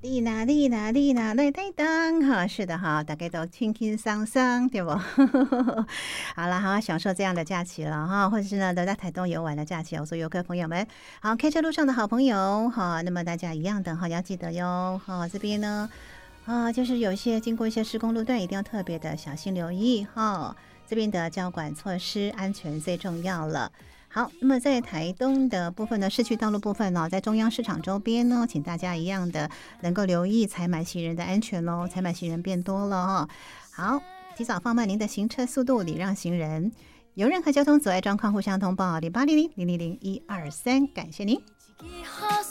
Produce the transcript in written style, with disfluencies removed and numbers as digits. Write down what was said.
丽娜，丽娜，丽娜来担当哈，是的哈，大家都轻轻松松，对不？好了，好好享受这样的假期了哈，或者是呢，在台东游玩的假期哦，所有游客朋友们，好，开车路上的好朋友哈，那么大家一样的哈，要记得哟，哈，这边呢，就是有一些经过一些施工路段，一定要特别的小心留意哈，这边的交管措施，安全最重要了。好，那么在台东的部分呢，市区道路部分呢，在中央市场周边呢，请大家一样的能够留意采买行人的安全喽，采买行人变多了哈。好，提早放慢您的行车速度，礼让行人。有任何交通阻碍状况，互相通报0800000123，感谢您。